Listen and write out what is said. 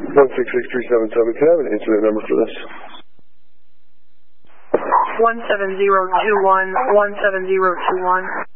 166-377. Can I have an incident number for this? 17021, 17021.